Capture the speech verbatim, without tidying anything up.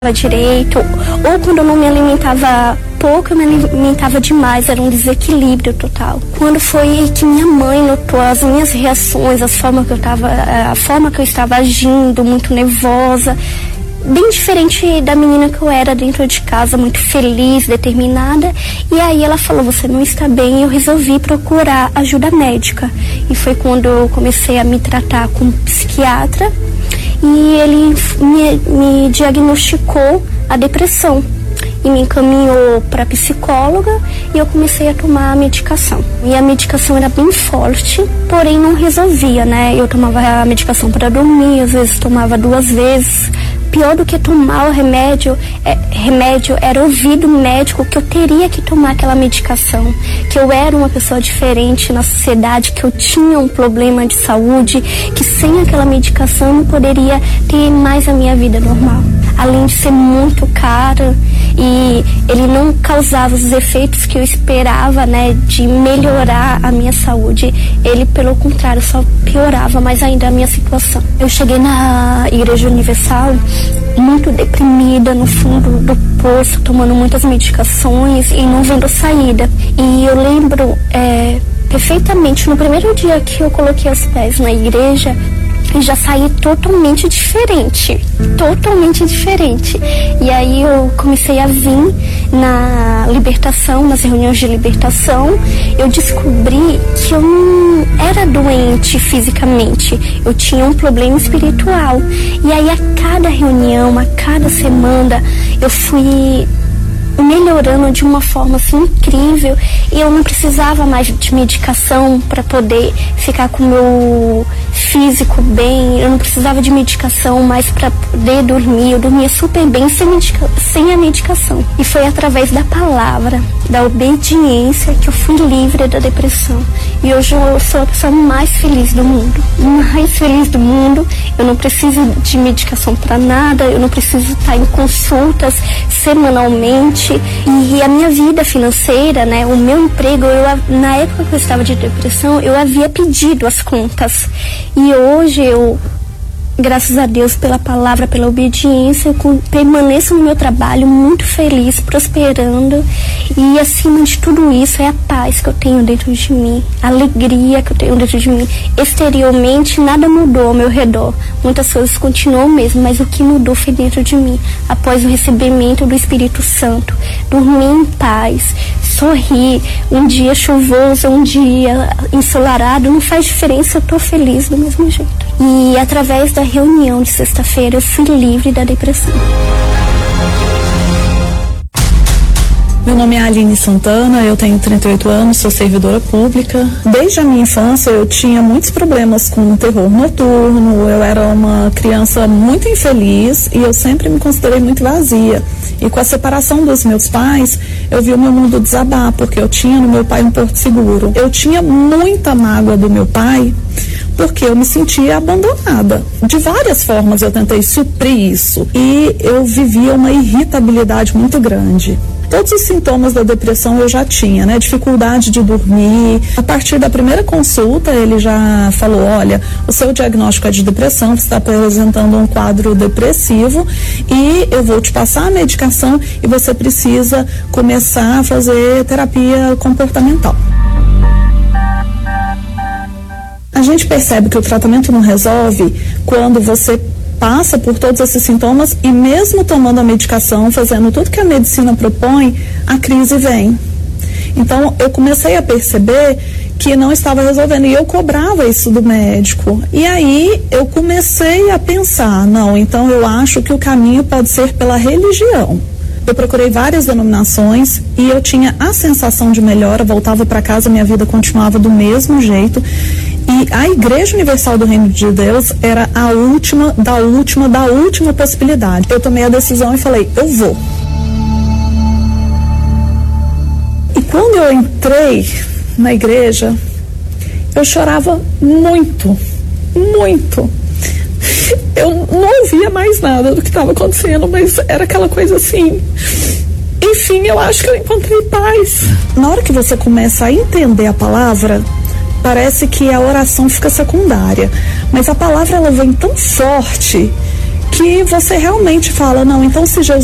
direito, ou quando eu não me alimentava pouco, eu me alimentava demais, era um desequilíbrio total. Quando foi que minha mãe notou as minhas reações, as formas que eu tava, a forma que eu estava agindo, muito nervosa, bem diferente da menina que eu era dentro de casa, muito feliz, determinada, e aí ela falou, você não está bem, e eu resolvi procurar ajuda médica, e foi quando eu comecei a me tratar com um psiquiatra, e ele me, me diagnosticou a depressão e me encaminhou para psicóloga e eu comecei a tomar a medicação. E a medicação era bem forte, porém não resolvia, né? Eu tomava a medicação para dormir, às vezes tomava duas vezes. Pior do que tomar o remédio, é, remédio era ouvir do médico que eu teria que tomar aquela medicação, que eu era uma pessoa diferente na sociedade, que eu tinha um problema de saúde, que sem aquela medicação eu não poderia ter mais a minha vida normal. Além de ser muito cara e ele não causava os efeitos que eu esperava, né, de melhorar a minha saúde, ele pelo contrário só piorava mais ainda a minha situação. Eu cheguei na Igreja Universal muito deprimida, no fundo do poço, tomando muitas medicações e não vendo saída. E eu lembro é, perfeitamente, no primeiro dia que eu coloquei os pés na igreja, e já saí totalmente diferente, totalmente diferente. E aí eu comecei a vir na libertação, nas reuniões de libertação, eu descobri que eu não era doente fisicamente, eu tinha um problema espiritual. E aí a cada reunião, a cada semana, eu fui melhorando de uma forma assim incrível, e eu não precisava mais de medicação para poder ficar com o meu físico bem, eu não precisava de medicação mais para poder dormir, eu dormia super bem sem, medica- sem a medicação. E foi através da palavra, da obediência, que eu fui livre da depressão. E hoje eu sou a pessoa mais feliz do mundo, mais feliz do mundo. Eu não preciso de medicação para nada, eu não preciso estar em consultas semanalmente. E a minha vida financeira, né, o meu emprego, eu, na época que eu estava de depressão, eu havia pedido as contas. E hoje eu, graças a Deus, pela palavra, pela obediência, eu permaneço no meu trabalho muito feliz, prosperando. E acima de tudo isso é a paz que eu tenho dentro de mim, a alegria que eu tenho dentro de mim. Exteriormente nada mudou ao meu redor, muitas coisas continuam mesmo, mas o que mudou foi dentro de mim, após o recebimento do Espírito Santo. Dormir em paz, sorrir, um dia chuvoso, um dia ensolarado, não faz diferença, eu tô feliz do mesmo jeito. E através da reunião de sexta-feira eu fui livre da depressão. Meu nome é Aline Santana, eu tenho trinta e oito anos, sou servidora pública. Desde a minha infância eu tinha muitos problemas com terror noturno, eu era uma criança muito infeliz e eu sempre me considerei muito vazia. E com a separação dos meus pais, eu vi o meu mundo desabar, porque eu tinha no meu pai um porto seguro. Eu tinha muita mágoa do meu pai, porque eu me sentia abandonada. De várias formas eu tentei suprir isso e eu vivia uma irritabilidade muito grande. Todos os sintomas da depressão eu já tinha, né? Dificuldade de dormir. A partir da primeira consulta, ele já falou, olha, o seu diagnóstico é de depressão, você está apresentando um quadro depressivo e eu vou te passar a medicação e você precisa começar a fazer terapia comportamental. A gente percebe que o tratamento não resolve quando você passa por todos esses sintomas e mesmo tomando a medicação, fazendo tudo que a medicina propõe, a crise vem. Então eu comecei a perceber que não estava resolvendo e eu cobrava isso do médico. E aí eu comecei a pensar, não, então eu acho que o caminho pode ser pela religião. Eu procurei várias denominações e eu tinha a sensação de melhora, voltava para casa, minha vida continuava do mesmo jeito. E a Igreja Universal do Reino de Deus era a última, da última, da última possibilidade. Eu tomei a decisão e falei, eu vou. E quando eu entrei na igreja, eu chorava muito, muito. Eu não ouvia mais nada do que estava acontecendo, mas era aquela coisa assim. Enfim, eu acho que eu encontrei paz. Na hora que você começa a entender a palavra, parece que a oração fica secundária, mas a palavra ela vem tão forte que você realmente fala, não, então se Jesus